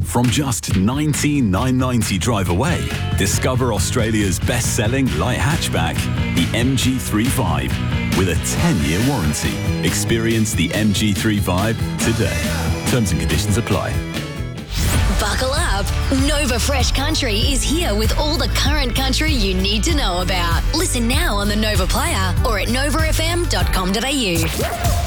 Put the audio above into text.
from just $19,990 drive away. Discover Australia's best-selling light hatchback, the MG3 with a 10-year warranty. Experience the MG3 today. Terms and conditions apply. Buckle up. Nova Fresh Country is here with all the current country you need to know about. Listen now on the Nova Player or at novafm.com.au.